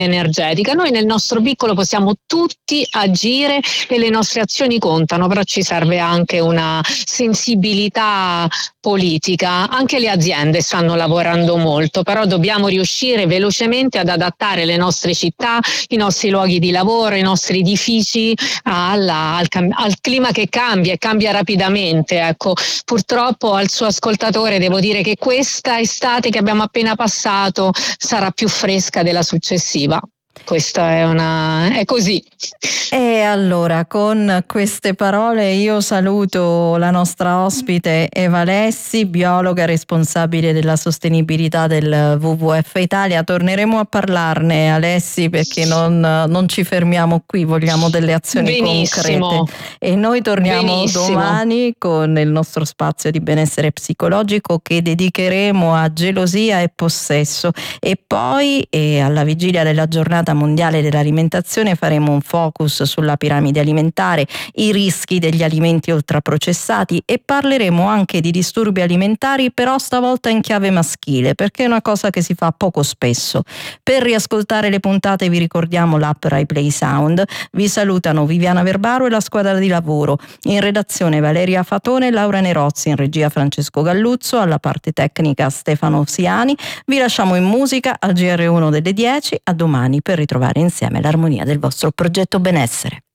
energetica. Noi nel nostro piccolo possiamo tutti agire e le nostre azioni contano, però ci serve anche una sensibilità politica. Anche le aziende stanno lavorando molto, però dobbiamo riuscire velocemente ad adattare le nostre città, i nostri luoghi di lavoro, i nostri edifici al clima che cambia e cambia rapidamente. Ecco, purtroppo al suo ascoltatore devo dire che questa estate che abbiamo appena passato sarà più fresca della successiva. Questa è così. E allora, con queste parole io saluto la nostra ospite Eva Alessi, biologa responsabile della sostenibilità del WWF Italia. Torneremo a parlarne, Alessi, perché non ci fermiamo qui, vogliamo delle azioni concrete. E noi torniamo domani con il nostro spazio di benessere psicologico che dedicheremo a gelosia e possesso, e poi alla vigilia della giornata mondiale dell'alimentazione faremo un focus sulla piramide alimentare, i rischi degli alimenti ultraprocessati, e parleremo anche di disturbi alimentari, però stavolta in chiave maschile, perché è una cosa che si fa poco spesso. Per riascoltare le puntate vi ricordiamo l'app Rai Play Sound. Vi salutano Viviana Verbaro e la squadra di lavoro. In redazione Valeria Fatone e Laura Nerozzi, in regia Francesco Galluzzo, alla parte tecnica Stefano Siani. Vi lasciamo in musica al GR1 delle 10. A domani per ritrovare insieme l'armonia del vostro progetto benessere.